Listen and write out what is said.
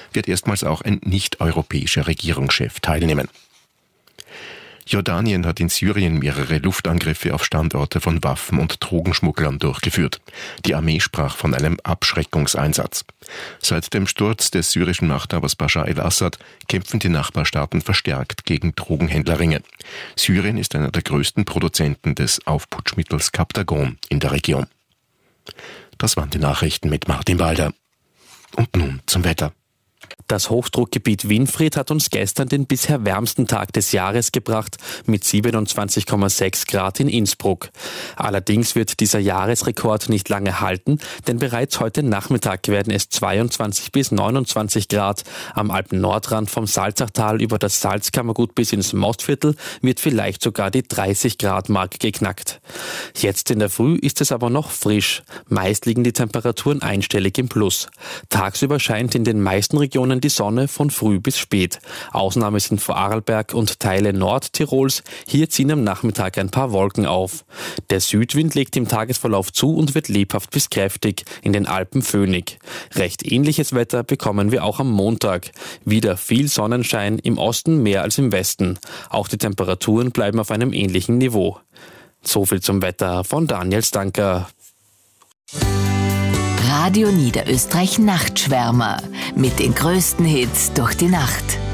wird erstmals auch ein nicht-europäischer Regierungschef teilnehmen. Jordanien hat in Syrien mehrere Luftangriffe auf Standorte von Waffen- und Drogenschmugglern durchgeführt. Die Armee sprach von einem Abschreckungseinsatz. Seit dem Sturz des syrischen Machthabers Bashar el-Assad kämpfen die Nachbarstaaten verstärkt gegen Drogenhändlerringe. Syrien ist einer der größten Produzenten des Aufputschmittels Captagon in der Region. Das waren die Nachrichten mit Martin Walder. Und nun zum Wetter. Das Hochdruckgebiet Winfried hat uns gestern den bisher wärmsten Tag des Jahres gebracht mit 27,6 Grad in Innsbruck. Allerdings wird dieser Jahresrekord nicht lange halten, denn bereits heute Nachmittag werden es 22 bis 29 Grad. Am Alpen-Nordrand vom Salzachtal über das Salzkammergut bis ins Mostviertel wird vielleicht sogar die 30 Grad Marke geknackt. Jetzt in der Früh ist es aber noch frisch. Meist liegen die Temperaturen einstellig im Plus. Tagsüber scheint in den meisten Regionen die Sonne von früh bis spät. Ausnahme sind Vorarlberg und Teile Nordtirols. Hier ziehen am Nachmittag ein paar Wolken auf. Der Südwind legt im Tagesverlauf zu und wird lebhaft bis kräftig, in den Alpen föhnig. Recht ähnliches Wetter bekommen wir auch am Montag. Wieder viel Sonnenschein, im Osten mehr als im Westen. Auch die Temperaturen bleiben auf einem ähnlichen Niveau. So viel zum Wetter von Daniel Stanker. Radio Niederösterreich Nachtschwärmer mit den größten Hits durch die Nacht.